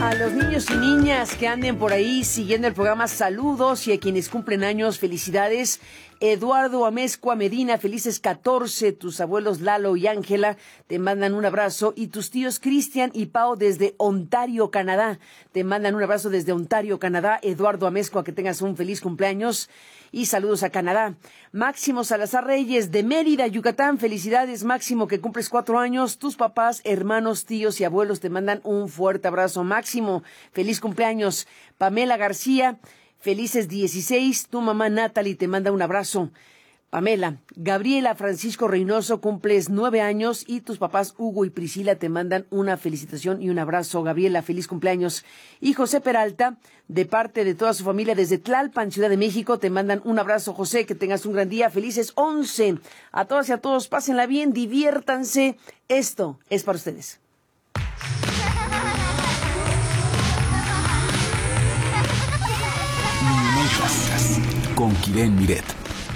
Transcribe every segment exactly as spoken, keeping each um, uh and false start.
A los niños y niñas que anden por ahí siguiendo el programa, saludos, y a quienes cumplen años, felicidades. Eduardo Amezcua Medina, felices catorce. Tus abuelos Lalo y Ángela te mandan un abrazo, y tus tíos Cristian y Pau desde Ontario, Canadá, te mandan un abrazo desde Ontario, Canadá. Eduardo Amezcua, que tengas un feliz cumpleaños y saludos a Canadá. Máximo Salazar Reyes de Mérida, Yucatán, felicidades Máximo, que cumples cuatro años. Tus papás, hermanos, tíos y abuelos te mandan un fuerte abrazo. Máximo, feliz cumpleaños. Pamela García, felices dieciséis. Tu mamá Natalie te manda un abrazo. Pamela. Gabriela Francisco Reynoso, cumples nueve años, y tus papás Hugo y Priscila te mandan una felicitación y un abrazo. Gabriela, feliz cumpleaños. Y José Peralta, de parte de toda su familia desde Tlalpan, Ciudad de México, te mandan un abrazo. José, que tengas un gran día. Felices once. A todas y a todos, pásenla bien, diviértanse. Esto es para ustedes. Con Kiren Miret.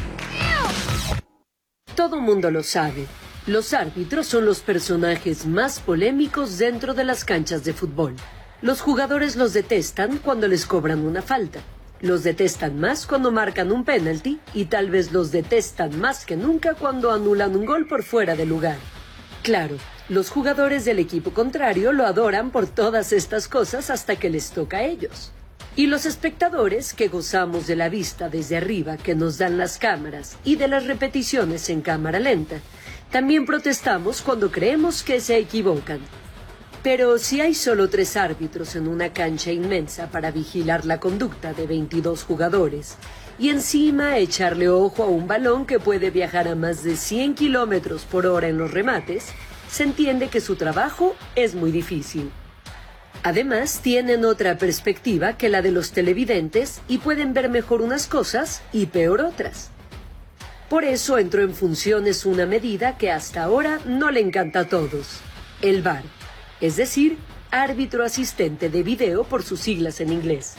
Todo mundo lo sabe. Los árbitros son los personajes más polémicos dentro de las canchas de fútbol. Los jugadores los detestan cuando les cobran una falta. Los detestan más cuando marcan un penalti, y tal vez los detestan más que nunca cuando anulan un gol por fuera de lugar. Claro, los jugadores del equipo contrario lo adoran por todas estas cosas hasta que les toca a ellos. Y los espectadores, que gozamos de la vista desde arriba que nos dan las cámaras y de las repeticiones en cámara lenta, también protestamos cuando creemos que se equivocan. Pero si hay solo tres árbitros en una cancha inmensa para vigilar la conducta de veintidós jugadores, y encima echarle ojo a un balón que puede viajar a más de cien kilómetros por hora en los remates, se entiende que su trabajo es muy difícil. Además, tienen otra perspectiva que la de los televidentes y pueden ver mejor unas cosas y peor otras. Por eso entró en funciones una medida que hasta ahora no le encanta a todos: el V A R, es decir, árbitro asistente de video por sus siglas en inglés.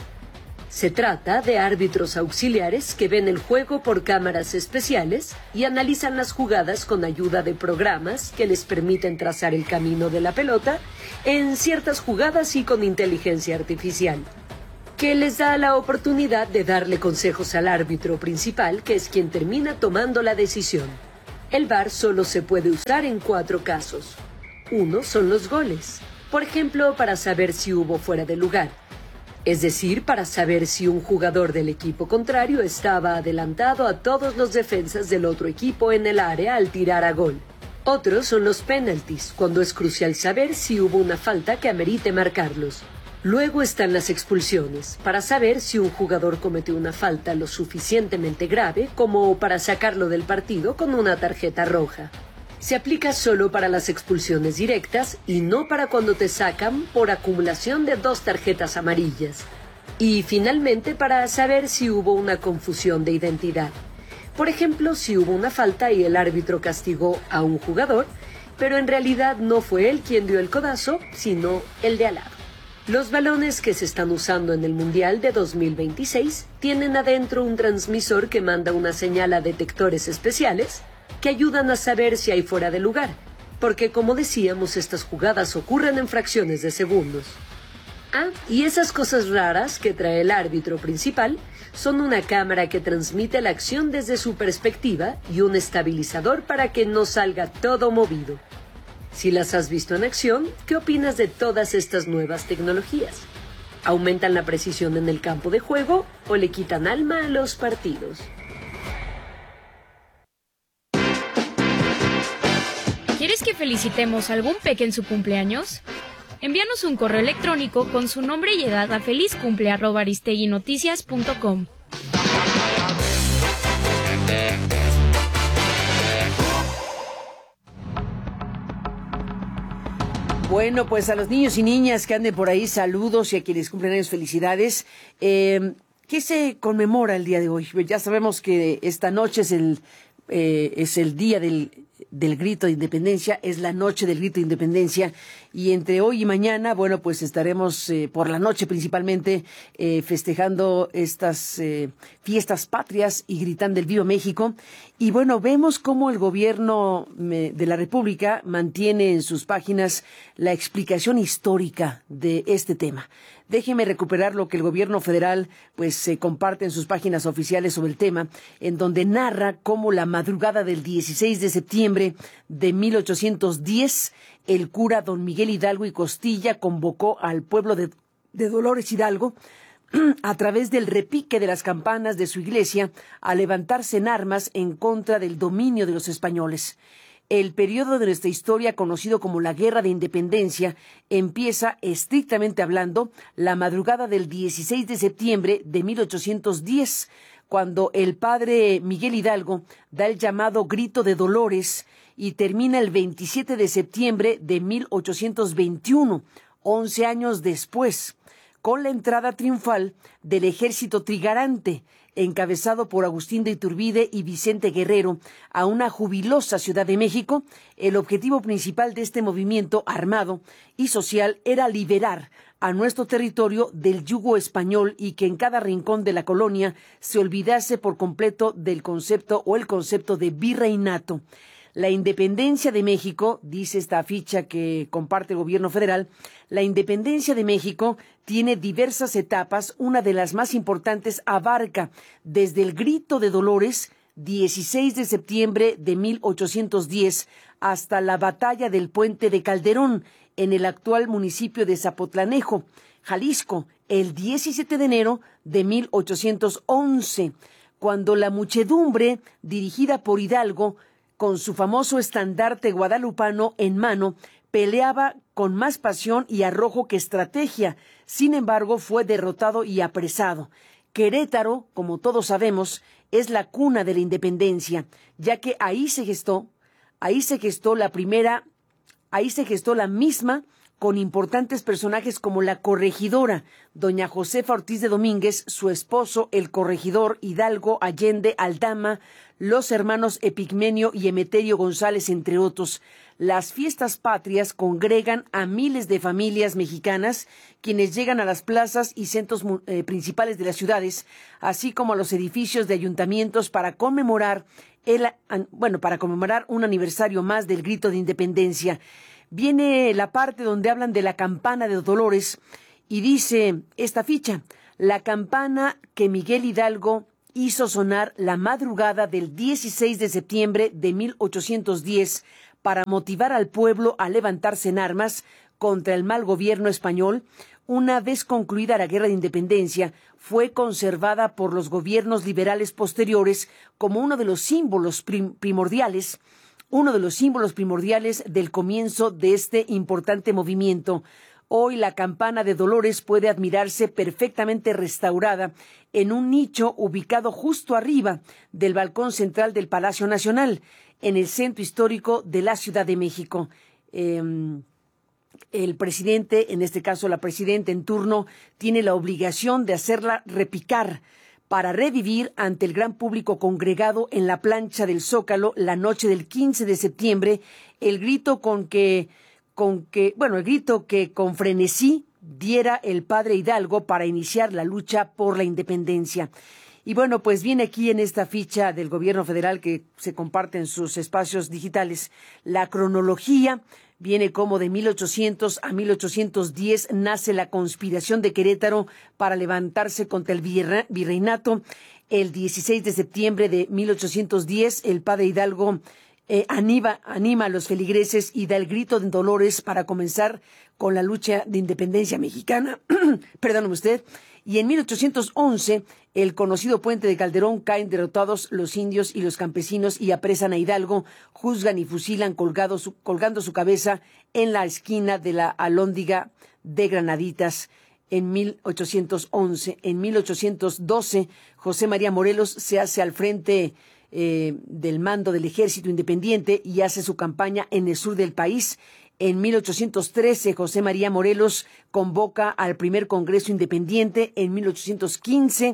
Se trata de árbitros auxiliares que ven el juego por cámaras especiales y analizan las jugadas con ayuda de programas que les permiten trazar el camino de la pelota en ciertas jugadas, y con inteligencia artificial, que les da la oportunidad de darle consejos al árbitro principal, que es quien termina tomando la decisión. El V A R solo se puede usar en cuatro casos. Uno son los goles, por ejemplo, para saber si hubo fuera de lugar. Es decir, para saber si un jugador del equipo contrario estaba adelantado a todos los defensas del otro equipo en el área al tirar a gol. Otros son los penaltis, cuando es crucial saber si hubo una falta que amerite marcarlos. Luego están las expulsiones, para saber si un jugador cometió una falta lo suficientemente grave como para sacarlo del partido con una tarjeta roja. Se aplica solo para las expulsiones directas y no para cuando te sacan por acumulación de dos tarjetas amarillas. Y finalmente, para saber si hubo una confusión de identidad. Por ejemplo, si hubo una falta y el árbitro castigó a un jugador, pero en realidad no fue él quien dio el codazo, sino el de al lado. Los balones que se están usando en el Mundial de dos mil veintiséis tienen adentro un transmisor que manda una señal a detectores especiales que ayudan a saber si hay fuera de lugar, porque como decíamos, estas jugadas ocurren en fracciones de segundos. Ah, y esas cosas raras que trae el árbitro principal son una cámara que transmite la acción desde su perspectiva y un estabilizador para que no salga todo movido. Si las has visto en acción, ¿qué opinas de todas estas nuevas tecnologías? ¿Aumentan la precisión en el campo de juego o le quitan alma a los partidos? ¿Quieres que felicitemos a algún peque en su cumpleaños? Envíanos un correo electrónico con su nombre y edad a felizcumple arroba aristeguinoticias punto com. Bueno, pues a los niños y niñas que anden por ahí, saludos, y a quienes cumplen años, felicidades. Eh, ¿Qué se conmemora el día de hoy? Ya sabemos que esta noche es el, eh, es el día del del grito de independencia, es la noche del grito de independencia, y entre hoy y mañana, bueno, pues estaremos eh, por la noche principalmente eh, festejando estas eh, fiestas patrias y gritando el Viva México. Y bueno, vemos cómo el gobierno eh, de la República mantiene en sus páginas la explicación histórica de este tema. Déjeme recuperar lo que el gobierno federal pues se eh, comparte en sus páginas oficiales sobre el tema, en donde narra cómo la madrugada del dieciséis de septiembre de mil ochocientos diez, el cura don Miguel Hidalgo y Costilla convocó al pueblo de, de Dolores Hidalgo a través del repique de las campanas de su iglesia a levantarse en armas en contra del dominio de los españoles. El periodo de nuestra historia, conocido como la Guerra de Independencia, empieza, estrictamente hablando, la madrugada del dieciséis de septiembre de mil ochocientos diez, cuando el padre Miguel Hidalgo da el llamado Grito de Dolores, y termina el veintisiete de septiembre de mil ochocientos veintiuno, once años después, con la entrada triunfal del ejército trigarante, encabezado por Agustín de Iturbide y Vicente Guerrero, a una jubilosa Ciudad de México. El objetivo principal de este movimiento armado y social era liberar a nuestro territorio del yugo español y que en cada rincón de la colonia se olvidase por completo del concepto o el concepto de virreinato. La independencia de México, dice esta ficha que comparte el gobierno federal, la independencia de México tiene diversas etapas. Una de las más importantes abarca desde el Grito de Dolores, dieciséis de septiembre de mil ochocientos diez, hasta la batalla del Puente de Calderón, en el actual municipio de Zapotlanejo, Jalisco, el diecisiete de enero de mil ochocientos once, cuando la muchedumbre, dirigida por Hidalgo, con su famoso estandarte guadalupano en mano, peleaba con más pasión y arrojo que estrategia. Sin embargo, fue derrotado y apresado. Querétaro, como todos sabemos, es la cuna de la independencia, ya que ahí se gestó, ahí se gestó la primera, ahí se gestó la misma, con importantes personajes como la corregidora, doña Josefa Ortiz de Domínguez, su esposo, el corregidor Hidalgo Allende Aldama, los hermanos Epigmenio y Emeterio González, entre otros. Las fiestas patrias congregan a miles de familias mexicanas, quienes llegan a las plazas y centros eh, principales de las ciudades, así como a los edificios de ayuntamientos para conmemorar el, bueno, para conmemorar un aniversario más del Grito de Independencia. Viene la parte donde hablan de la campana de Dolores y dice esta ficha: la campana que Miguel Hidalgo hizo sonar la madrugada del dieciséis de septiembre de mil ochocientos diez para motivar al pueblo a levantarse en armas contra el mal gobierno español. Una vez concluida la Guerra de Independencia, fue conservada por los gobiernos liberales posteriores como uno de los símbolos prim- primordiales uno de los símbolos primordiales del comienzo de este importante movimiento. Hoy la campana de Dolores puede admirarse perfectamente restaurada en un nicho ubicado justo arriba del balcón central del Palacio Nacional, en el centro histórico de la Ciudad de México. Eh, el presidente, en este caso la presidenta en turno, tiene la obligación de hacerla repicar para revivir ante el gran público congregado en la plancha del Zócalo la noche del quince de septiembre, el grito con que, con que, bueno, el grito que con frenesí diera el padre Hidalgo para iniciar la lucha por la independencia. Y bueno, pues viene aquí en esta ficha del gobierno federal que se comparte en sus espacios digitales la cronología. Viene como de mil ochocientos a mil ochocientos diez nace la conspiración de Querétaro para levantarse contra el virreinato. El dieciséis de septiembre de mil ochocientos diez, el padre Hidalgo eh, anima, anima a los feligreses y da el grito de Dolores para comenzar con la lucha de independencia mexicana. Perdóneme usted. Y en mil ochocientos once, el conocido Puente de Calderón, caen derrotados los indios y los campesinos y apresan a Hidalgo, juzgan y fusilan colgado su, colgando su cabeza en la esquina de la Alhóndiga de Granaditas. En mil ochocientos once, en mil ochocientos doce, José María Morelos se hace al frente eh, del mando del Ejército Independiente y hace su campaña en el sur del país. En mil ochocientos trece, José María Morelos convoca al primer Congreso Independiente. En mil ochocientos quince,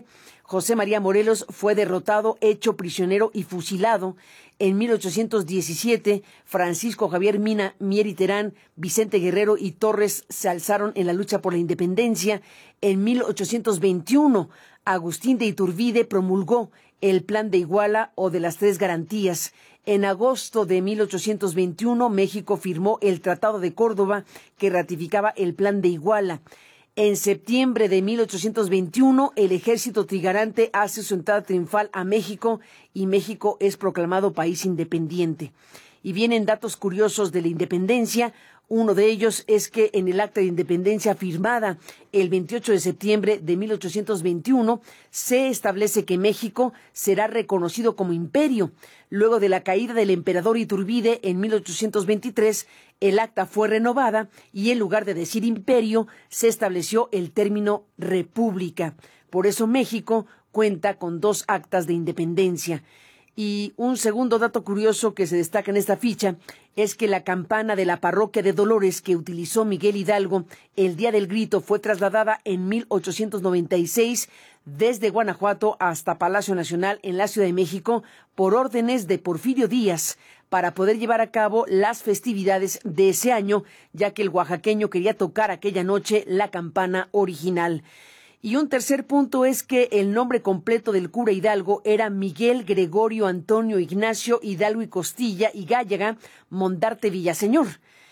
José María Morelos fue derrotado, hecho prisionero y fusilado. En mil ochocientos diecisiete, Francisco Javier Mina, Mier y Terán, Vicente Guerrero y Torres se alzaron en la lucha por la independencia. En mil ochocientos veintiuno, Agustín de Iturbide promulgó el Plan de Iguala o de las Tres Garantías. En agosto de mil ochocientos veintiuno, México firmó el Tratado de Córdoba que ratificaba el Plan de Iguala. En septiembre de mil ochocientos veintiuno, el ejército trigarante hace su entrada triunfal a México y México es proclamado país independiente. Y vienen datos curiosos de la independencia. Uno de ellos es que en el acta de independencia firmada el veintiocho de septiembre de mil ochocientos veintiuno se establece que México será reconocido como imperio. Luego de la caída del emperador Iturbide en mil ochocientos veintitrés, el acta fue renovada y en lugar de decir imperio se estableció el término república. Por eso México cuenta con dos actas de independencia. Y un segundo dato curioso que se destaca en esta ficha es que la campana de la parroquia de Dolores que utilizó Miguel Hidalgo el día del grito fue trasladada en mil ochocientos noventa y seis desde Guanajuato hasta Palacio Nacional en la Ciudad de México por órdenes de Porfirio Díaz para poder llevar a cabo las festividades de ese año, ya que el oaxaqueño quería tocar aquella noche la campana original. Y un tercer punto es que el nombre completo del cura Hidalgo era Miguel Gregorio Antonio Ignacio Hidalgo y Costilla y Gállaga Mondarte Villaseñor.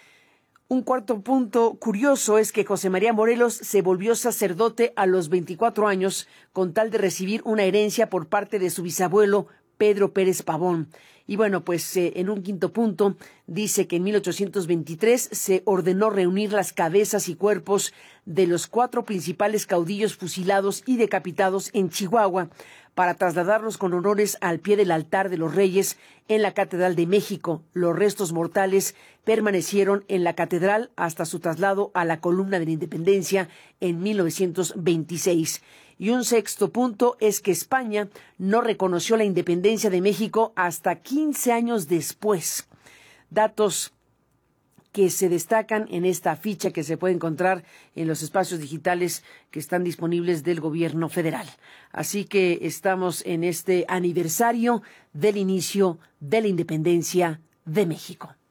Un cuarto punto curioso es que José María Morelos se volvió sacerdote a los veinticuatro años con tal de recibir una herencia por parte de su bisabuelo Pedro Pérez Pavón. Y bueno, pues eh, en un quinto punto dice que en mil ochocientos veintitrés se ordenó reunir las cabezas y cuerpos de los cuatro principales caudillos fusilados y decapitados en Chihuahua para trasladarlos con honores al pie del altar de los Reyes en la Catedral de México. Los restos mortales permanecieron en la catedral hasta su traslado a la Columna de la Independencia en mil novecientos veintiséis. Y un sexto punto es que España no reconoció la independencia de México hasta quince años después. Datos que se destacan en esta ficha que se puede encontrar en los espacios digitales que están disponibles del gobierno federal. Así que estamos en este aniversario del inicio de la independencia de México.